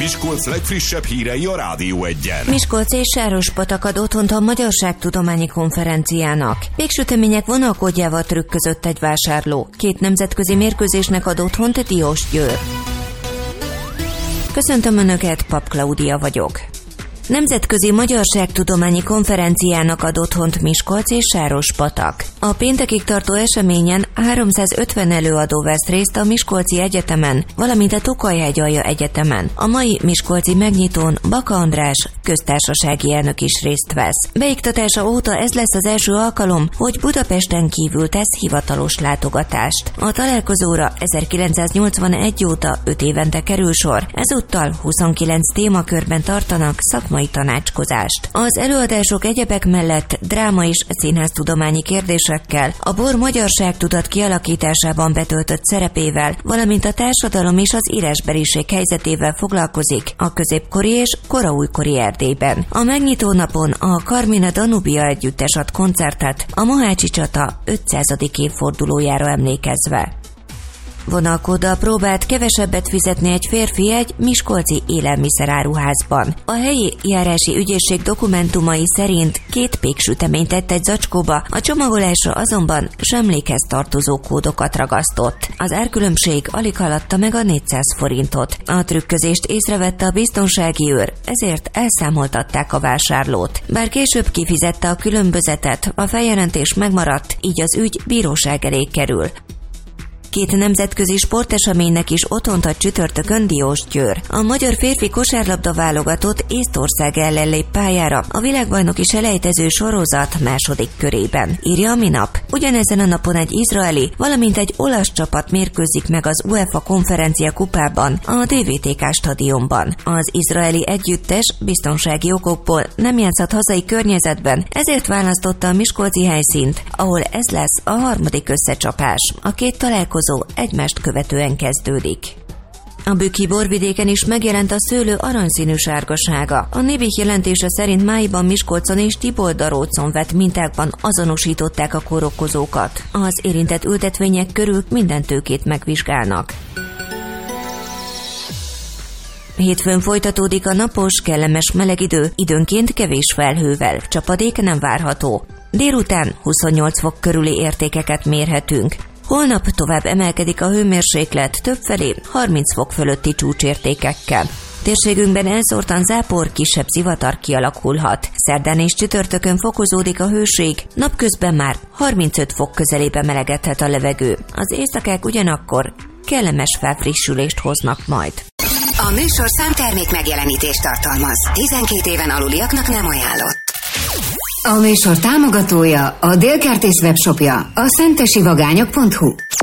Miskolc legfrissebb hírei a Rádió Egyen. Miskolc és Sárospatak ad otthont a Magyarságtudományi Konferenciának. Végsütemények vonalkódjával trükközött egy vásárló. 2 nemzetközi mérkőzésnek ad otthont Diósgyőr. Köszöntöm Önöket, Pap Klaudia vagyok. Nemzetközi Magyarságtudományi Konferenciának ad otthont Miskolc és Sárospatak. A péntekig tartó eseményen 350 előadó vesz részt a Miskolci Egyetemen, valamint a Tokaj-hegyalja Egyetemen. A mai miskolci megnyitón Baka András köztársasági elnök is részt vesz. Beiktatása óta ez lesz az első alkalom, hogy Budapesten kívül tesz hivatalos látogatást. A találkozóra 1981 óta 5 évente kerül sor, ezúttal 29 témakörben tartanak szakmai tanácskozást. Az előadások egyebek mellett dráma és színháztudományi kérdésekkel, a bor magyarságtudat kialakításában betöltött szerepével, valamint a társadalom és az írásbeliség helyzetével foglalkozik a középkori és koraújkori Erdélyben. A megnyitó napon a Carmina Danubia együttes ad koncertet a Mohácsi csata 500. évfordulójára emlékezve. Vonalkóddal próbált kevesebbet fizetni egy férfi egy miskolci élelmiszeráruházban. A helyi járási ügyészség dokumentumai szerint 2 péksüteményt tett egy zacskóba, a csomagolásra azonban semlékhez tartozó kódokat ragasztott. Az árkülönbség alig haladta meg a 400 forintot. A trükközést észrevette a biztonsági őr, ezért elszámoltatták a vásárlót. Bár később kifizette a különbözetet, a feljelentés megmaradt, így az ügy bíróság elé kerül. 2 nemzetközi sporteseménynek is otthont ad csütörtökön Diósgyőr. A magyar férfi kosárlabda válogatott Észtország ellen lép pályára a világbajnoki selejtező sorozat második körében, írja a Minap. Ugyanezen a napon egy izraeli, valamint egy olasz csapat mérkőzik meg az UEFA konferencia kupában a DVTK stadionban. Az izraeli együttes biztonsági okokból nem játszhat hazai környezetben, ezért választotta a miskolci helyszínt, ahol ez lesz a harmadik összecsapás. A 2 találkozó egymást követően kezdődik. A Bükki borvidéken is megjelent a szőlő aranyszínű sárgasága. A Nébih jelentése szerint májban Miskolcon és Tiboldarócon vett mintákban azonosították a kórokozókat. Az érintett ültetvények körül minden tőkét megvizsgálnak. Hétfőn folytatódik a napos, kellemes meleg idő, időnként kevés felhővel, csapadék nem várható. Délután 28 fok körüli értékeket mérhetünk. Holnap tovább emelkedik a hőmérséklet, többfelé 30 fok fölötti csúcsértékekkel. Térségünkben elszórtan zápor, kisebb zivatar kialakulhat. Szerdán és csütörtökön fokozódik a hőség, napközben már 35 fok közelébe melegedhet a levegő. Az éjszakák ugyanakkor kellemes felfrissülést hoznak majd. A műsor számtermék megjelenítést tartalmaz. 12 éven aluliaknak nem ajánlott. A műsor támogatója, a Délkertész webshopja, a szentesivagányok.hu.